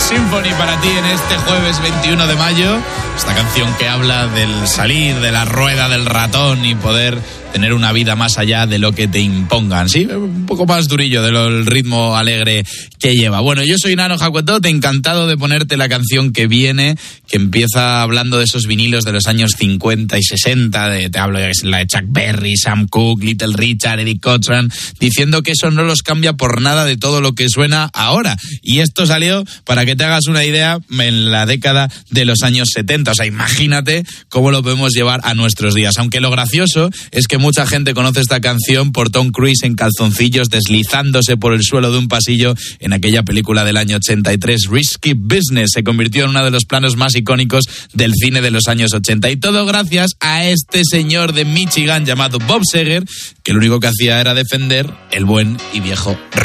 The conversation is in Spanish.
Symphony para ti en este jueves 21 de mayo. Esta canción que habla del salir de la rueda del ratón y poder tener una vida más allá de lo que te impongan, ¿sí? Un poco más durillo del ritmo alegre que lleva. Bueno, yo soy Nano Jacuetot, encantado de ponerte la canción que viene, que empieza hablando de esos vinilos de los años 50 y 60, te hablo de la de Chuck Berry, Sam Cooke, Little Richard, Eddie Cochran, diciendo que eso no los cambia por nada de todo lo que suena ahora. Y esto salió, para que te hagas una idea, en la década de los años 70. O sea, imagínate cómo lo podemos llevar a nuestros días. Aunque lo gracioso es que mucha gente conoce esta canción por Tom Cruise en calzoncillos deslizándose por el suelo de un pasillo en aquella película del año 83, Risky Business. Se convirtió en uno de los planos más icónicos del cine de los años 80. Y todo gracias a este señor de Michigan llamado Bob Seger, que lo único que hacía era defender el buen y viejo rock.